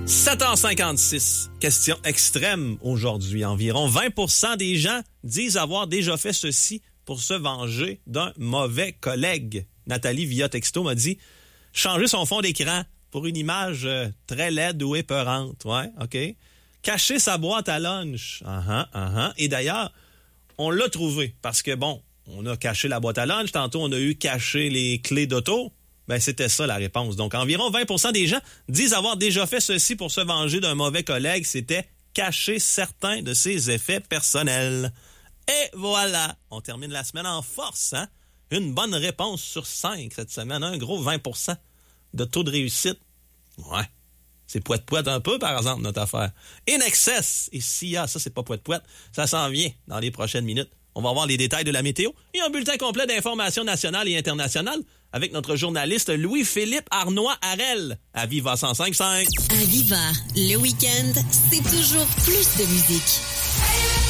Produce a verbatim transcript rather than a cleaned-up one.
sept heures cinquante-six. Question extrême aujourd'hui. Environ vingt pour cent des gens disent avoir déjà fait ceci pour se venger d'un mauvais collègue. Nathalie, via texto, m'a dit changer son fond d'écran pour une image euh, très laide ou épeurante. Ouais, OK. Cacher sa boîte à lunch. Uh-huh, uh-huh. Et d'ailleurs, on l'a trouvé parce que, bon, on a caché la boîte à lunch. Tantôt, on a eu caché les clés d'auto. Ben, c'était ça la réponse. Donc, environ vingt pour cent des gens disent avoir déjà fait ceci pour se venger d'un mauvais collègue. C'était cacher certains de ses effets personnels. Et voilà, on termine la semaine en force, hein? Une bonne réponse sur cinq cette semaine. Un gros vingt pour cent de taux de réussite. Ouais. C'est poète-poète un peu, par exemple, notre affaire. In Excess et S I A, ça, c'est pas poète-poète. Ça s'en vient dans les prochaines minutes. On va voir les détails de la météo et un bulletin complet d'informations nationales et internationales avec notre journaliste Louis-Philippe Arnois-Harel à Viva cent cinq virgule cinq. À Viva, le week-end, c'est toujours plus de musique.